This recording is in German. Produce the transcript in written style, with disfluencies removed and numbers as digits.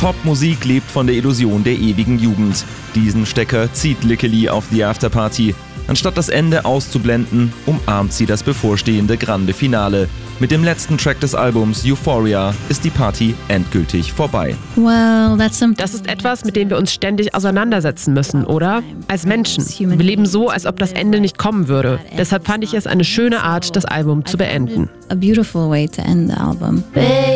Popmusik lebt von der Illusion der ewigen Jugend. Diesen Stecker zieht Lickely auf The Afterparty. Anstatt das Ende auszublenden, umarmt sie das bevorstehende Grande Finale. Mit dem letzten Track des Albums Euphoria ist die Party endgültig vorbei. Das ist etwas, mit dem wir uns ständig auseinandersetzen müssen, oder? Als Menschen. Wir leben so, als ob das Ende nicht kommen würde. Deshalb fand ich es eine schöne Art, das Album zu beenden.